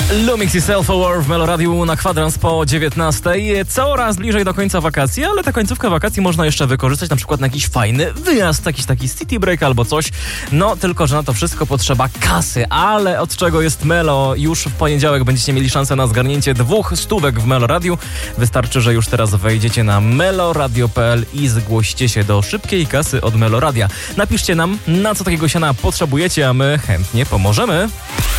Lumix i Self-Aware w Meloradiu na kwadrans po 19. Coraz bliżej do końca wakacji, ale tę końcówkę wakacji można jeszcze wykorzystać na przykład na jakiś fajny wyjazd, jakiś taki city break albo coś. No tylko, że na to wszystko potrzeba kasy, ale od czego jest Melo? Już w poniedziałek będziecie mieli szansę na zgarnięcie 200 w Meloradiu. Wystarczy, że już teraz wejdziecie na meloradio.pl i zgłoście się do szybkiej kasy od Meloradia. Napiszcie nam, na co takiego siana potrzebujecie, a my chętnie pomożemy.